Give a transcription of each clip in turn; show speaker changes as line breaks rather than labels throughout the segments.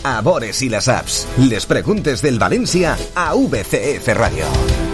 a Bores i la saps. Les preguntes del València a VCF Radio.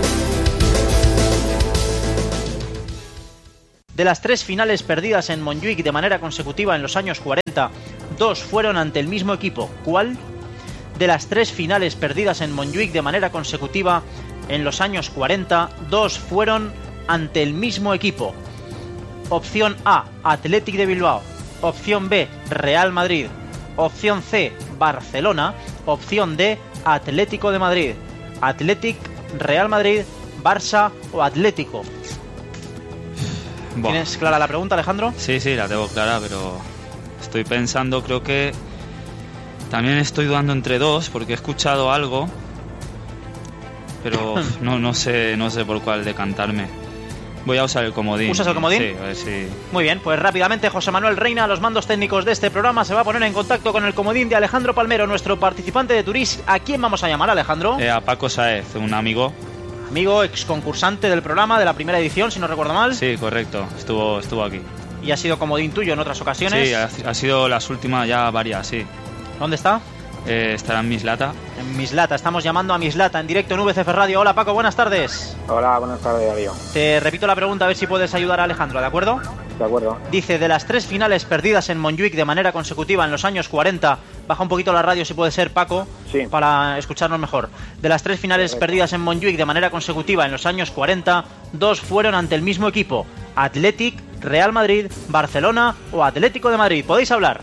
De las 3 finales perdidas en Montjuïc de manera consecutiva en los años 40, 2 fueron ante el mismo equipo. ¿Cuál? De las 3 finales perdidas en Montjuïc de manera consecutiva en los años 40, 2 fueron ante el mismo equipo. Opción A, Athletic de Bilbao. Opción B, Real Madrid. Opción C, Barcelona. Opción D, Atlético de Madrid. Athletic, Real Madrid, Barça o Atlético. ¿Tienes clara la pregunta, Alejandro?
Sí, la tengo clara, pero estoy pensando, creo que también estoy dudando entre 2 porque he escuchado algo, pero no sé por cuál decantarme. Voy a usar el comodín.
¿Usas el comodín?
Sí, a ver si...
Muy bien, pues rápidamente José Manuel Reina, a los mandos técnicos de este programa, se va a poner en contacto con el comodín de Alejandro Palmero, nuestro participante de Turís. ¿A quién vamos a llamar, Alejandro?
A Paco Sáez, un amigo.
Amigo, ex concursante del programa de la primera edición, si no recuerdo mal.
Sí, correcto, estuvo aquí.
¿Y ha sido comodín tuyo en otras ocasiones?
Sí, ha sido las últimas ya varias, sí.
¿Dónde está?
Estará en Mislata.
En Mislata, estamos llamando a Mislata en directo en VCF Radio. Hola Paco, buenas tardes.
Hola, buenas tardes, Darío.
Te repito la pregunta, a ver si puedes ayudar a Alejandro, ¿de acuerdo?
De acuerdo.
Dice, de las 3 finales perdidas en Montjuïc de manera consecutiva en los años 40, baja un poquito la radio si puede ser, Paco,
sí,
para escucharnos mejor. De las 3 finales perdidas en Montjuïc de manera consecutiva en los años 40, 2 fueron ante el mismo equipo. Athletic, Real Madrid, Barcelona o Atlético de Madrid. ¿Podéis hablar?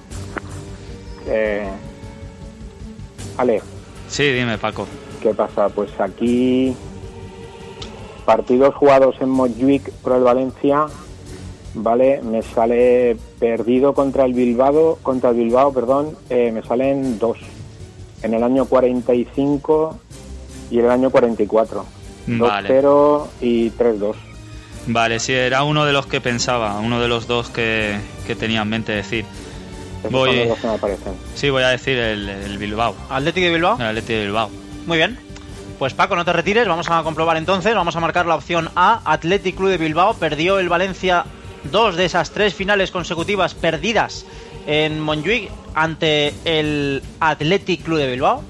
Ale.
Sí, dime, Paco.
¿Qué pasa? Pues aquí partidos jugados en Montjuïc por el Valencia, vale, me sale perdido contra el Bilbao, me salen 2 en el año 45 y el año 44.
Vale.
2-0 y 3-2.
Vale, sí, era uno de los que pensaba, uno de los 2 que tenía en mente decir.
Esos son los 2 que me aparecen.
Sí, voy a decir el Bilbao.
¿Atlético de Bilbao?
El Atlético de Bilbao.
Muy bien. Pues Paco, no te retires, vamos a comprobar entonces, vamos a marcar la opción A. Athletic Club de Bilbao. Perdió el Valencia 2 de esas 3 finales consecutivas perdidas en Montjuïc ante el Athletic Club de Bilbao.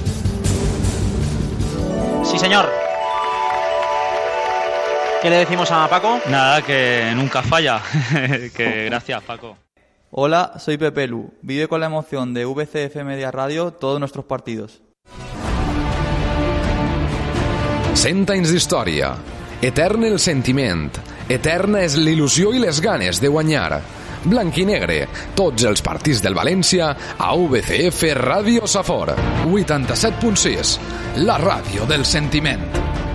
Sí, señor. ¿Qué le decimos a Paco?
Nada, que nunca falla. Que gracias, Paco.
Hola, soy Pepe Lu. Vive con la emoción de VCF Media Radio todos nuestros partidos.
100 anys d'història. Etern el sentiment. Eterna és l'il·lusió i les ganes de guanyar. Blanc i negre, tots els partits del València a VCF Ràdio Safor. 87.6, la ràdio del sentiment.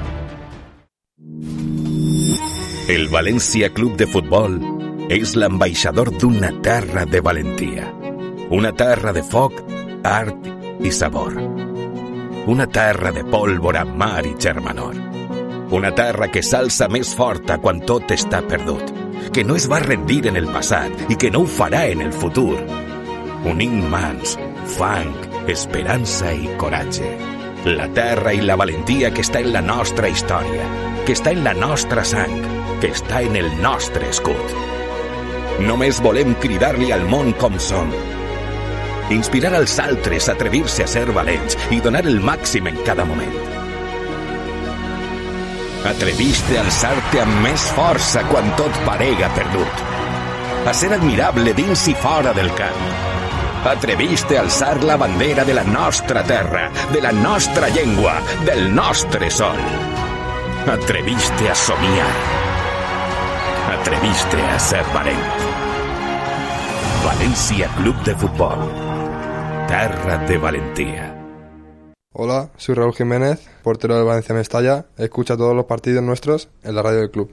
El València Club de Futbol és l'ambaixador d'una terra de valentia. Una terra de foc, art i sabor. Una terra de pólvora, mar i germanor. Una terra que s'alça més forta quan tot està perdut, que no es va rendir en el passat i que no ho farà en el futur. Unint mans, fang, esperança i coratge. La terra i la valentia que està en la nostra història, que està en la nostra sang, que està en el nostre escut. Només volem cridar-li al món com som. Inspirar als altres a atrevir-se a ser valents i donar el màxim en cada moment. Atreviste a alçar-te amb més força quan tot parega perdut. A ser admirable dins i fora del camp. Atreviste a alçar la bandera de la nostra terra, de la nostra llengua, del nostre sol. Atreviste a somiar. Atreviste a ser valent. Valencia Club de Fútbol. Terra de valentía.
Hola, soy Raúl Jiménez, portero del Valencia Mestalla. Escucha todos los partidos nuestros en la radio del club.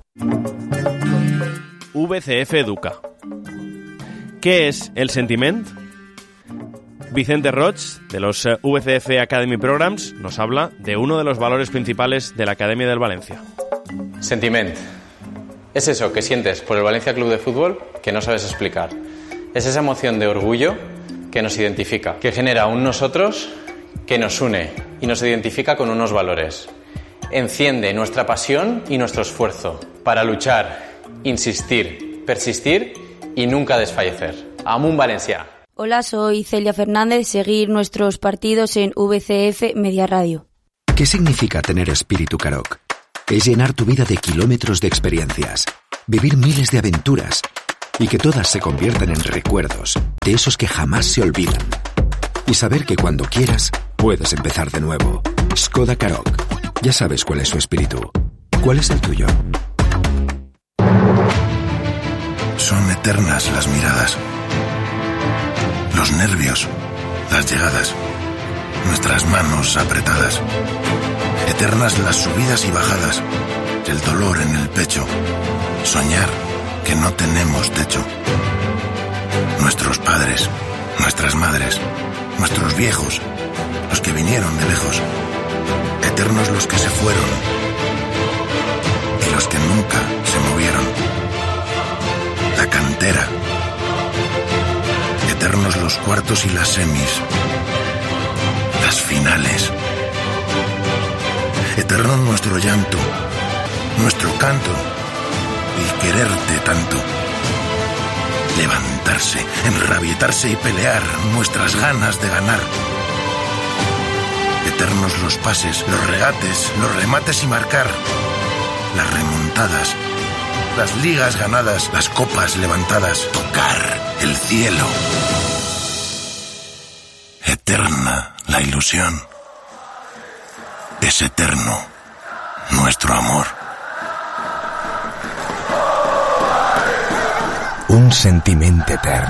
VCF Educa. ¿Qué es el sentiment? Vicente Roig, de los VCF Academy Programs, nos habla de uno de los valores principales de la Academia del Valencia.
Sentiment. Es eso que sientes por el Valencia Club de Fútbol que no sabes explicar. Es esa emoción de orgullo que nos identifica, que genera un nosotros que nos une y nos identifica con unos valores. Enciende nuestra pasión y nuestro esfuerzo para luchar, insistir, persistir y nunca desfallecer. Amunt Valencià.
Hola, soy Celia Fernández. Seguir nuestros partidos en VCF Media Radio.
¿Qué significa tener espíritu Karoq? Es llenar tu vida de kilómetros de experiencias, vivir miles de aventuras y que todas se conviertan en recuerdos, de esos que jamás se olvidan. Y saber que cuando quieras, puedes empezar de nuevo. Skoda Karoq. Ya sabes cuál es su espíritu. ¿Cuál es el tuyo?
Son eternas las miradas, los nervios, las llegadas, nuestras manos apretadas. Eternas las subidas y bajadas, el dolor en el pecho, soñar que no tenemos techo. Nuestros padres, nuestras madres, nuestros viejos, los que vinieron de lejos. Eternos los que se fueron y los que nunca se movieron. La cantera. Eternos los cuartos y las semis. Las finales. Eterno nuestro llanto, nuestro canto y quererte tanto. Levantarse, enrabietarse y pelear, nuestras ganas de ganar. Eternos los pases, los regates, los remates y marcar. Las remontadas, las ligas ganadas, las copas levantadas. Tocar el cielo. Eterna la ilusión. Es eterno nuestro amor.
Un sentiment etern.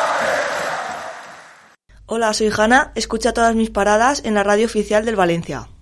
Hola, soy Hanna. Escucha todas mis paradas en la radio oficial del Valencia.